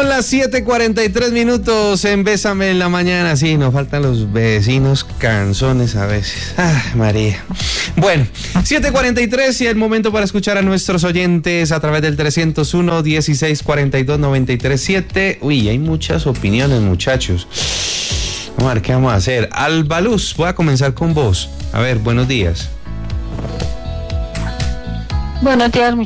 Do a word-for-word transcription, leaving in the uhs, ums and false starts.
Son las siete cuarenta y tres minutos en Bésame en la mañana. Sí, nos faltan los vecinos canzones a veces. Ah, María. Bueno, siete cuarenta y tres y el momento para escuchar a nuestros oyentes a través del trescientos uno, dieciséis cuarenta y dos, noventa y tres siete. Uy, hay muchas opiniones, muchachos. Vamos a ver qué vamos a hacer. Albaluz, voy a comenzar con vos. A ver, buenos días. Buenos días,